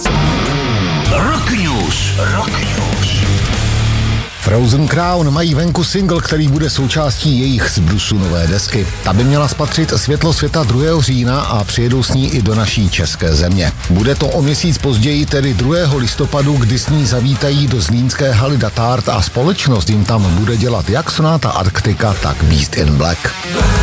Rock News. Frozen Crown mají venku single, který bude součástí jejich z brusu nové desky. Ta by měla spatřit světlo světa 2. října a přijedou s ní i do naší české země. Bude to o měsíc později, tedy 2. listopadu, kdy s ní zavítají do zlínské haly Datard a společnost jim tam bude dělat jak Sonata Arctica, tak Beast in Black.